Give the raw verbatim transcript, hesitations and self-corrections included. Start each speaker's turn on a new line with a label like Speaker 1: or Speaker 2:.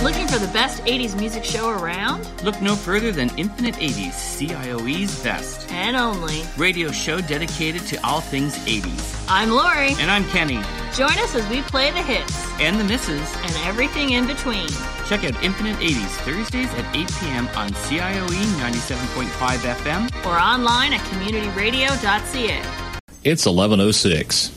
Speaker 1: Looking for the best eighties music show around?
Speaker 2: Look no further than Infinite eighties, C I O E's best.
Speaker 1: And only.
Speaker 2: Radio show dedicated to all things eighties.
Speaker 1: I'm Lori.
Speaker 2: And I'm Kenny.
Speaker 1: Join us as we play the hits.
Speaker 2: And the misses.
Speaker 1: And everything in between.
Speaker 2: Check out Infinite eighties Thursdays at eight p.m. on C I O E ninety-seven point five F M.
Speaker 1: Or online at community radio dot c a.
Speaker 3: It's eleven oh six.